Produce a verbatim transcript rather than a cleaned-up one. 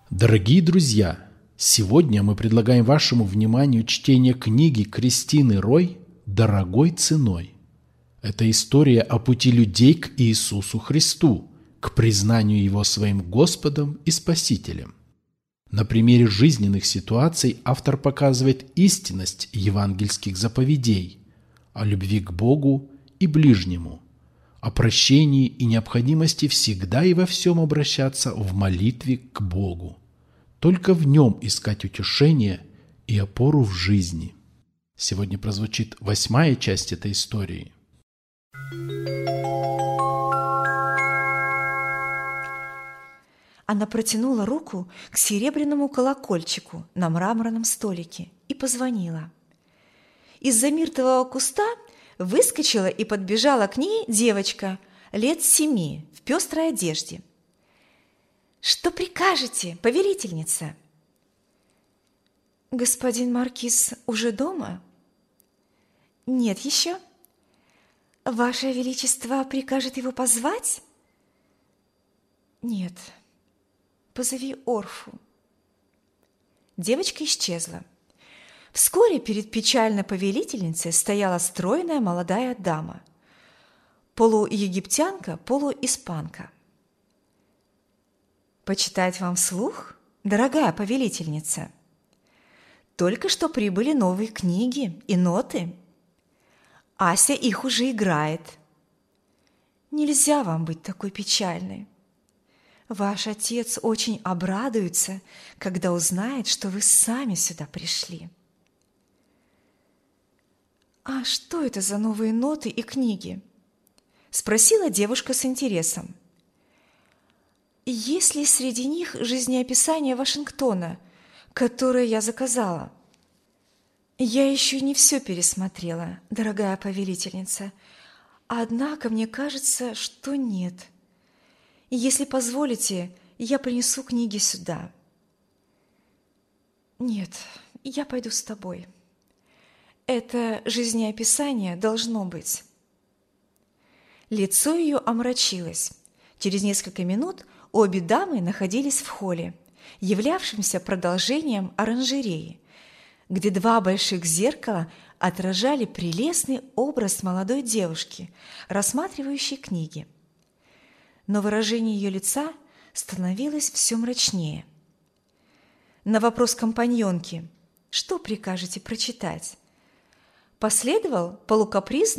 Дорогие друзья, сегодня мы предлагаем вашему вниманию чтение книги Кристины Рой «Дорогой ценой». Это история о пути людей к Иисусу Христу, к признанию Его своим Господом и Спасителем. На примере жизненных ситуаций автор показывает истинность евангельских заповедей о любви к Богу и ближнему, о прощении и необходимости всегда и во всем обращаться в молитве к Богу. Только в Нем искать утешение и опору в жизни. Сегодня прозвучит восьмая часть этой истории. Она протянула руку к серебряному колокольчику на мраморном столике и позвонила. Из-за миртового куста выскочила и подбежала к ней девочка лет семи в пестрой одежде. «Что прикажете, повелительница?» «Господин маркиз уже дома?» «Нет еще». «Ваше величество прикажет его позвать?» «Нет, позови Орфу». Девочка исчезла. Вскоре перед печальной повелительницей стояла стройная молодая дама, полуегиптянка, полуиспанка. «Почитать вам вслух, дорогая повелительница? Только что прибыли новые книги и ноты. Ася их уже играет. Нельзя вам быть такой печальной. Ваш отец очень обрадуется, когда узнает, что вы сами сюда пришли». «А что это за новые ноты и книги?» – спросила девушка с интересом. «Есть ли среди них жизнеописание Вашингтона, которое я заказала?» «Я еще не все пересмотрела, дорогая повелительница, однако мне кажется, что нет. Если позволите, я принесу книги сюда». «Нет, я пойду с тобой. Это жизнеописание должно быть». Лицо ее омрачилось. Через несколько минут обе дамы находились в холле, являвшемся продолжением оранжереи, где два больших зеркала отражали прелестный образ молодой девушки, рассматривающей книги. Но выражение ее лица становилось все мрачнее. На вопрос компаньонки «Что прикажете прочитать?» последовал полукапризный